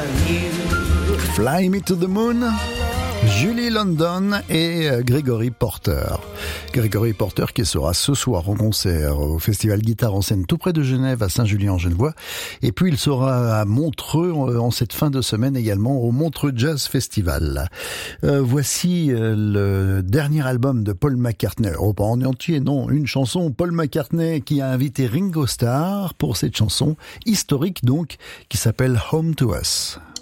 Fly Me to the Moon, Julie London et Gregory Porter. Gregory Porter qui sera ce soir en concert au Festival Guitare en scène tout près de Genève à Saint-Julien-en-Genevois. Et puis il sera à Montreux en cette fin de semaine également au Montreux Jazz Festival. Voici le dernier album de Paul McCartney. Oh, pas en entier, non, une chanson. Paul McCartney qui a invité Ringo Starr pour cette chanson historique donc qui s'appelle Home to Us.